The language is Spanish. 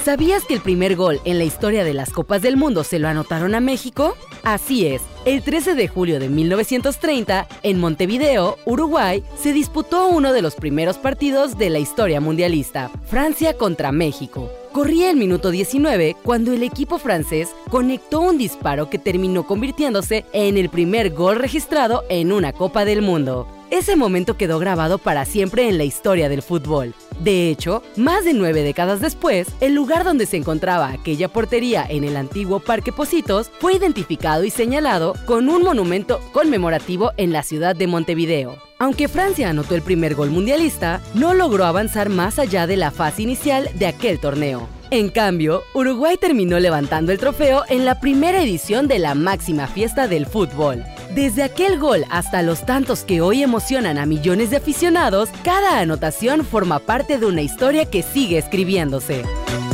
¿Sabías que el primer gol en la historia de las Copas del Mundo se lo anotaron a México? Así es, el 13 de julio de 1930, en Montevideo, Uruguay, se disputó uno de los primeros partidos de la historia mundialista, Francia contra México. Corría el minuto 19 cuando el equipo francés conectó un disparo que terminó convirtiéndose en el primer gol registrado en una Copa del Mundo. Ese momento quedó grabado para siempre en la historia del fútbol. De hecho, más de 9 décadas después, el lugar donde se encontraba aquella portería en el antiguo Parque Pocitos fue identificado y señalado con un monumento conmemorativo en la ciudad de Montevideo. Aunque Francia anotó el primer gol mundialista, no logró avanzar más allá de la fase inicial de aquel torneo. En cambio, Uruguay terminó levantando el trofeo en la primera edición de la máxima fiesta del fútbol. Desde aquel gol hasta los tantos que hoy emocionan a millones de aficionados, cada anotación forma parte de una historia que sigue escribiéndose.